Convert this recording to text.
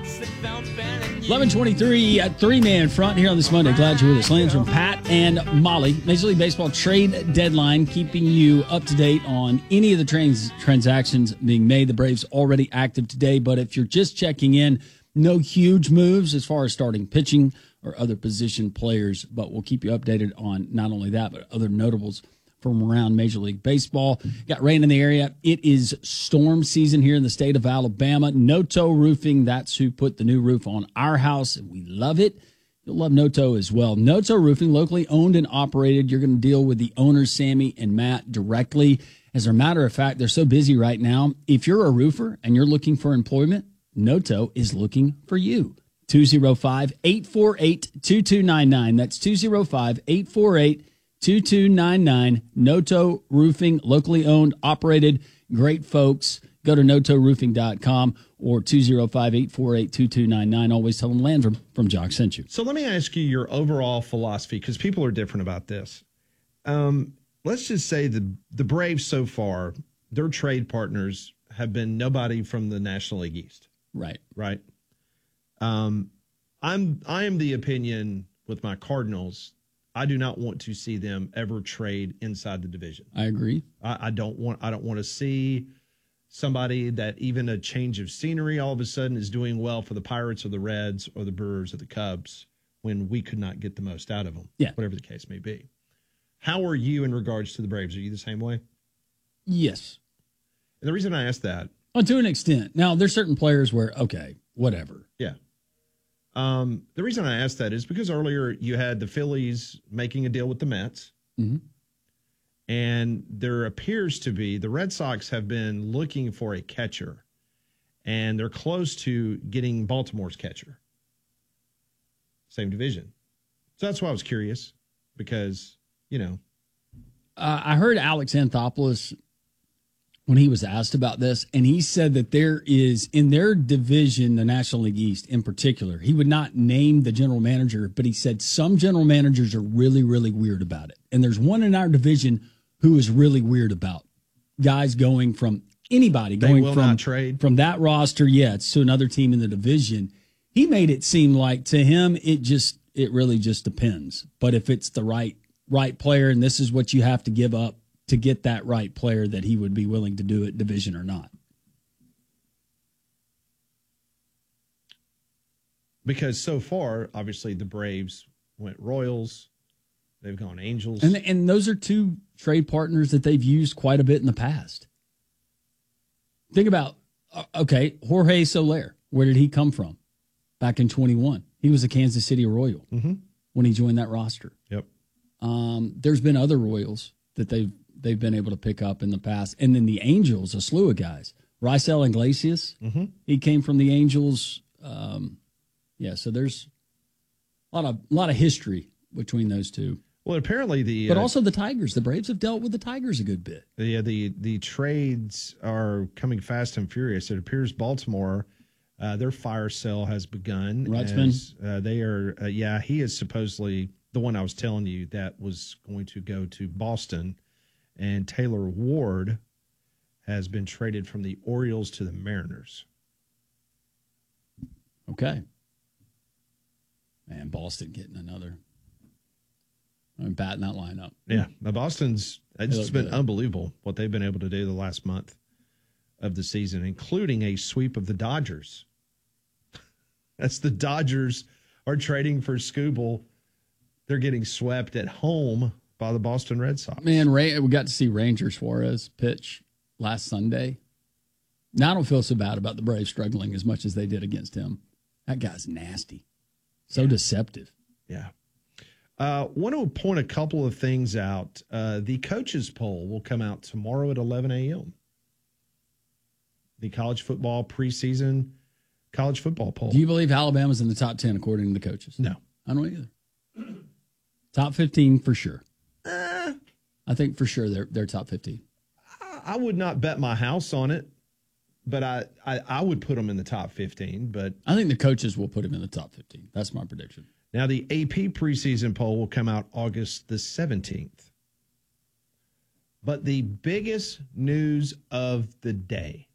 11:23 at three-man front here on this Monday. Glad you're with us. Lands from Pat and Molly. Major League Baseball trade deadline, keeping you up to date on any of the transactions being made. The Braves already active today, but if you're just checking in, no huge moves as far as starting pitching or other position players, but we'll keep you updated on not only that, but other notables from around Major League Baseball. Got rain in the area. It is storm season here in the state of Alabama. Noto Roofing, that's who put the new roof on our house, and we love it. You'll love Noto as well. Noto Roofing, locally owned and operated. You're going to deal with the owners, Sammy and Matt, directly. As a matter of fact, they're so busy right now. If you're a roofer and you're looking for employment, Noto is looking for you. 205-848-2299. That's 205-848-2299. Noto Roofing, locally owned, operated, great folks. Go to notoroofing.com or 205-848-2299. Always tell them Landrum from Jock sent you. So let me ask you your overall philosophy, because people are different about this. Let's just say the Braves so far, their trade partners have been nobody from the National League East. Right. I am the opinion with my Cardinals. I do not want to see them ever trade inside the division. I agree. I don't want to see somebody that even a change of scenery all of a sudden is doing well for the Pirates or the Reds or the Brewers or the Cubs when we could not get the most out of them. Yeah. Whatever the case may be. How are you in regards to the Braves? Are you the same way? Yes. And the reason I ask that. Well, to an extent. Now, there's certain players where, okay, whatever. Yeah. The reason I asked that is because earlier you had the Phillies making a deal with the Mets. Mm-hmm. And there appears to be, the Red Sox have been looking for a catcher. And they're close to getting Baltimore's catcher. Same division. So that's why I was curious. Because, you know. I heard Alex Anthopoulos when he was asked about this, and he said that there is, in their division, the National League East in particular, he would not name the general manager, but he said some general managers are really, really weird about it. And there's one in our division who is really weird about guys going from anybody, going from that roster, to another team in the division. He made it seem like to him, it really just depends. But if it's the right player, and this is what you have to give up to get that right player, that he would be willing to do it, division or not. Because so far, obviously, the Braves went Royals. They've gone Angels. And those are two trade partners that they've used quite a bit in the past. Think about, Jorge Soler. Where did he come from? Back in 21. He was a Kansas City Royal when he joined that roster. Yep. There's been other Royals that they've been able to pick up in the past. And then the Angels, a slew of guys. Raisel Iglesias, he came from the Angels. So there's a lot of history between those two. Well, apparently but also the Tigers. The Braves have dealt with the Tigers a good bit. The trades are coming fast and furious. It appears Baltimore, their fire sale has begun. Rutzman? He is supposedly the one I was telling you that was going to go to Boston. And Taylor Ward has been traded from the Orioles to the Mariners. Okay. Man, Boston getting another. Batting that lineup. Yeah. Now Boston's, it's been unbelievable what they've been able to do the last month of the season, including a sweep of the Dodgers. That's the Dodgers are trading for Skubal. They're getting swept at home by the Boston Red Sox. Man, we got to see Ranger Suarez pitch last Sunday. Now I don't feel so bad about the Braves struggling as much as they did against him. That guy's nasty. So deceptive. Yeah. Want to point a couple of things out. The coaches poll will come out tomorrow at 11 a.m. The college football preseason college football poll. Do you believe Alabama's in the top 10 according to the coaches? No. I don't either. Top 15 for sure. I think for sure they're top 15. I would not bet my house on it, but I would put them in the top 15. But I think the coaches will put them in the top 15. That's my prediction. Now, the AP preseason poll will come out August the 17th. But the biggest news of the day